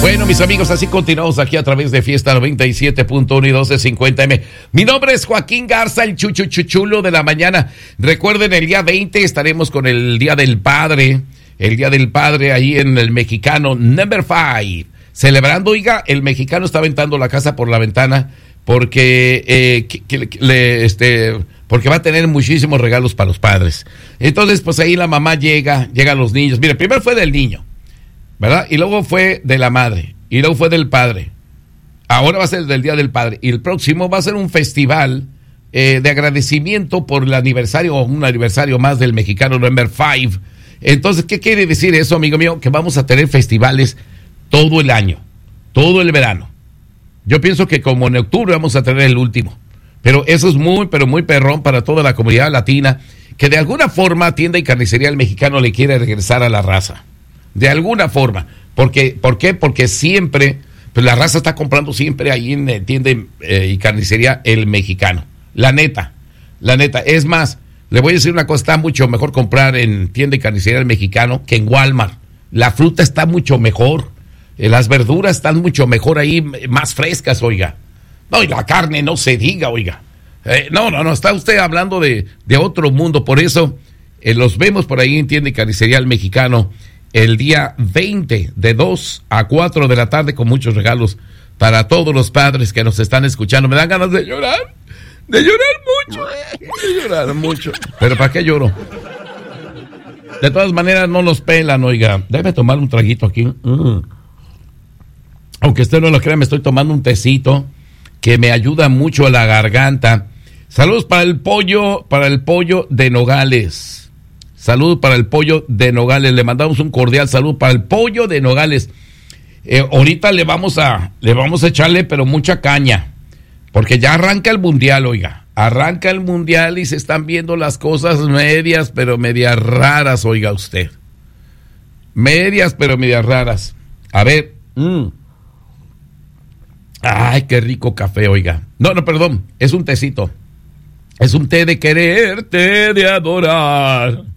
Bueno, mis amigos, así continuamos aquí a través de Fiesta 97.1 y 1250M. Mi nombre es Joaquín Garza, el chuchuchuchulo de la mañana. Recuerden, el día 20 estaremos con el Día del Padre. El Día del Padre ahí en el Mexicano Number 5. Celebrando, oiga, el mexicano está aventando la casa por la ventana porque porque va a tener muchísimos regalos para los padres. Entonces, pues ahí la mamá llegan los niños. Mire, primero fue del niño, ¿verdad? Y luego fue de la madre, y luego fue del padre. Ahora va a ser del Día del Padre. Y el próximo va a ser un festival de agradecimiento por el aniversario, un aniversario más del Mexicano Number 5. Entonces, ¿qué quiere decir eso, amigo mío? Que vamos a tener festivales todo el año, todo el verano. Yo pienso que como en octubre vamos a tener el último. Pero eso es muy, pero muy perrón para toda la comunidad latina, que de alguna forma Tienda y Carnicería El Mexicano le quiere regresar a la raza. De alguna forma. ¿Por qué? Porque siempre, pues la raza está comprando siempre ahí en Tienda y Carnicería El Mexicano. La neta. Es más, le voy a decir una cosa, está mucho mejor comprar en Tienda y Carnicería El Mexicano que en Walmart. La fruta está mucho mejor. Las verduras están mucho mejor ahí, más frescas, oiga. No, y la carne no se diga, oiga. No, está usted hablando de otro mundo. Por eso los vemos por ahí en Tienda y Carnicería El Mexicano el día 20 de 2 a 4 de la tarde con muchos regalos para todos los padres que nos están escuchando. Me dan ganas de llorar mucho. Pero ¿para qué lloro? De todas maneras no los pelan, oiga. Debe tomar un traguito aquí. Aunque usted no lo crea, me estoy tomando un tecito que me ayuda mucho a la garganta. Saludos para el pollo de Nogales. Salud para el pollo de Nogales. Le mandamos un cordial saludo para el pollo de Nogales. Ahorita le vamos a echarle, pero mucha caña. Porque ya arranca el mundial, oiga. Arranca el mundial y se están viendo las cosas medias raras, oiga usted. Medias, pero medias raras. A ver. Ay, qué rico café, oiga. No, perdón, es un tecito. Es un té de querer, té de adorar.